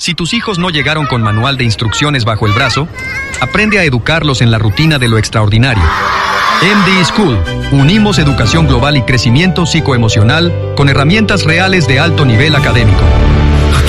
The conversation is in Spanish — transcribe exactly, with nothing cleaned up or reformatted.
Si tus hijos no llegaron con manual de instrucciones bajo el brazo, aprende a educarlos en la rutina de lo extraordinario. M D School. Unimos educación global y crecimiento psicoemocional con herramientas reales de alto nivel académico.